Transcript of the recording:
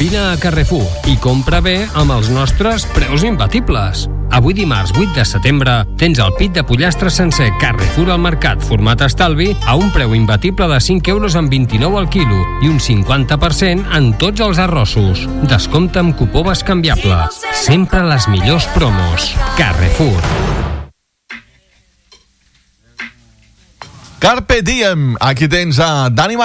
Vine a Carrefour i compra bé amb els nostres preus imbatibles. Avui dimarts 8 de setembre tens el pit de pollastre sencer Carrefour al mercat format estalvi a un preu imbatible de 5,29 € al quilo i un 50% en tots els arrossos. Descompte amb cupó bescanviable. Sempre les millors promos. Carrefour. Carpe Diem. Aquí tens a Dani